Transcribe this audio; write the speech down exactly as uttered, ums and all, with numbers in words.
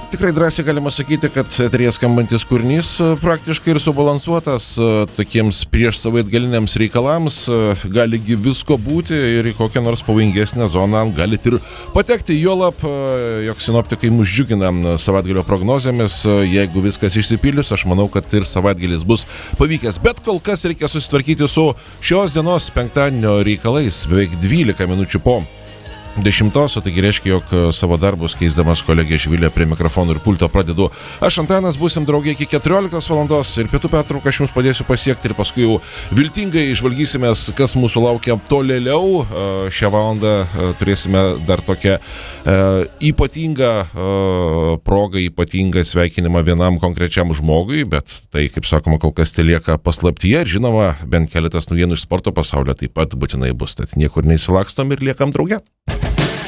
tikrai drąsiai galima sakyti, kad eteryje skambantis kūrinys praktiškai ir subalansuotas tokiems prieš savaitgaliniams reikalams, galigi visko būti ir į kokią nors pavojingesnę zoną galit ir patekti, juolab, jog sinoptikai mus džiugina savaitgalio prognozėmis, jeigu viskas išsipildys, aš manau, kad ir savaitgalis bus pavykęs, bet kol kas reikia susitvarkyti su šios dienos penktadienio reikalais, beveik dvylika minučių po dešimtos, o taigi reiškia, jog savo darbus keisdamas kolegė Živilė prie mikrofonų ir pulto pradedu. Aš Antanas, būsim draugė iki keturioliktos valandos ir pietų pertrauką aš jums padėsiu pasiekti ir paskui jau viltingai išvalgysimės, kas mūsų laukia tolėliau. Šią valandą turėsime dar tokią ypatingą progą, ypatingą sveikinimą vienam konkrečiam žmogui, bet tai, kaip sakoma, kol kas tai lieka paslaptyje ir žinoma, bent keletas naujienų iš sporto pasaulio taip pat būtinai bus, tad niekur neįsilakstom ir liekam drauge.